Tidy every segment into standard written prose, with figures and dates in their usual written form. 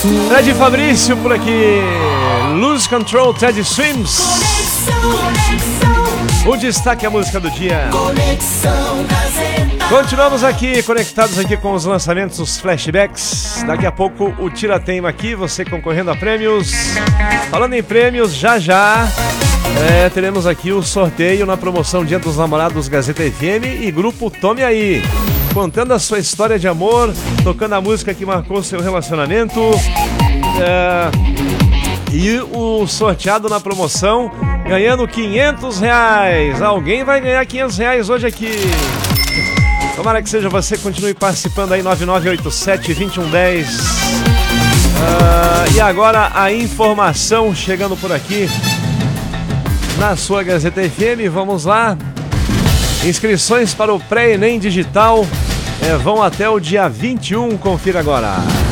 Ted Fabrício por aqui. Lose Control, Ted Swims. O destaque é a música do dia. Continuamos aqui, conectados aqui com os lançamentos, os flashbacks. Daqui a pouco o Tira-Teima aqui, você concorrendo a prêmios. Falando em prêmios, já teremos aqui o sorteio na promoção Dia dos Namorados Gazeta FM e Grupo Tome Aí. Contando a sua história de amor, tocando a música que marcou seu relacionamento. E o sorteado na promoção ganhando R$500. Alguém vai ganhar R$500 hoje aqui. Tomara que seja você, continue participando aí, 9987-2110. E agora a informação chegando por aqui na sua Gazeta FM. Vamos lá. Inscrições para o Pré-ENEM Digital vão até o dia 21. Confira agora.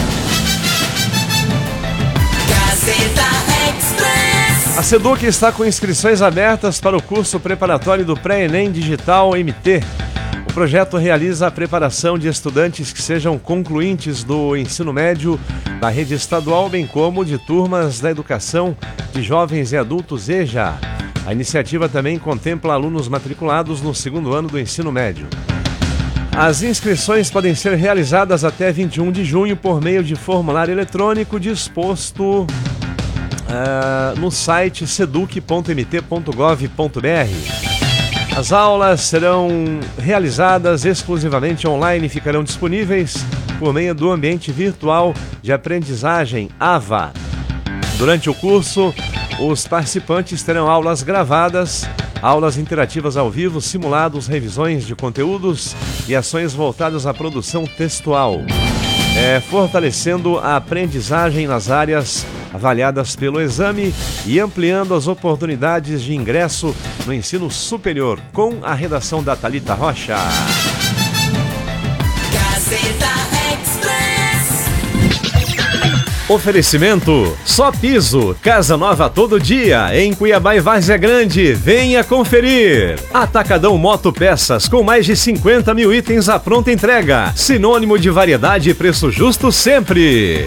A SEDUC está com inscrições abertas para o curso preparatório do Pré-ENEM Digital MT. O projeto realiza a preparação de estudantes que sejam concluintes do ensino médio da rede estadual, bem como de turmas da educação de jovens e adultos EJA. A iniciativa também contempla alunos matriculados no segundo ano do ensino médio. As inscrições podem ser realizadas até 21 de junho por meio de formulário eletrônico disposto no site seduc.mt.gov.br. As aulas serão realizadas exclusivamente online e ficarão disponíveis por meio do ambiente virtual de aprendizagem AVA. Durante o curso, os participantes terão aulas gravadas, aulas interativas ao vivo, simulados, revisões de conteúdos e ações voltadas à produção textual, fortalecendo a aprendizagem nas áreas avaliadas pelo exame e ampliando as oportunidades de ingresso no ensino superior, com a redação da Thalita Rocha. Oferecimento Só Piso, casa nova todo dia, em Cuiabá e Várzea Grande. Venha conferir. Atacadão Moto Peças, com mais de 50 mil itens à pronta entrega. Sinônimo de variedade e preço justo sempre.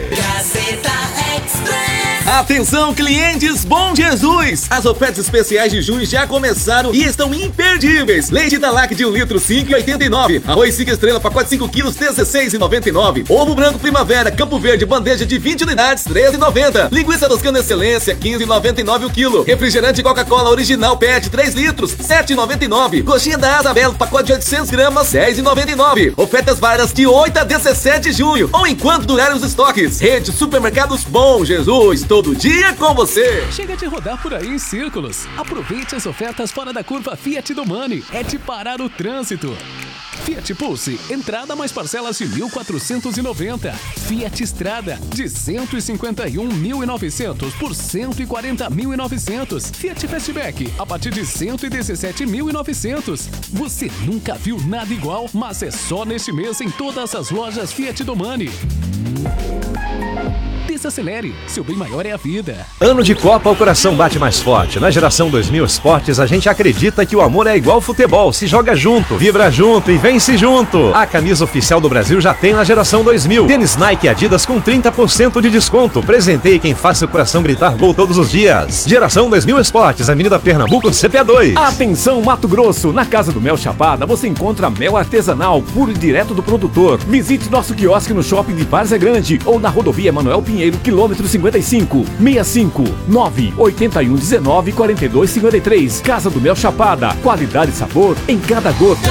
Atenção, clientes Bom Jesus! As ofertas especiais de junho já começaram e estão imperdíveis. Leite Italac de 1 litro, 5,89. Arroz 5 estrelas, pacote 5 quilos, 16,99. Ovo branco Primavera, Campo Verde, bandeja de 20 unidades, 13,90. Linguiça Toscana Excelência, 15,99 o quilo. Refrigerante Coca-Cola Original PET, 3 litros, 7,99. Coxinha da Asa Belo, pacote de 800 gramas, 10,99. Ofertas várias de 8 a 17 de junho, ou enquanto durarem os estoques. Rede Supermercados Bom Jesus, todo dia com você. Chega de rodar por aí em círculos. Aproveite as ofertas fora da curva Fiat do Money. É de parar o trânsito. Fiat Pulse, entrada mais parcelas de 1.490. Fiat Strada, de 151.900 por 140.900. Fiat Fastback, a partir de 117.900. Você nunca viu nada igual, mas é só neste mês em todas as lojas Fiat do Money. Desacelere, seu bem maior é a vida. Ano de Copa, o coração bate mais forte. Na Geração 2000 Esportes, a gente acredita que o amor é igual futebol. Se joga junto, vibra junto e vence junto. A camisa oficial do Brasil já tem na Geração 2000. Tênis Nike e Adidas com 30% de desconto. Presenteie quem faça o coração gritar gol todos os dias. Geração 2000 Esportes, Avenida Pernambuco, CPA2. Atenção, Mato Grosso. Na Casa do Mel Chapada, você encontra mel artesanal, puro e direto do produtor. Visite nosso quiosque no shopping de Várzea Grande ou na rodovia Manuel Pinheiro, quilômetro 55, 65 98119 4253. Casa do Mel Chapada, qualidade e sabor em cada gota.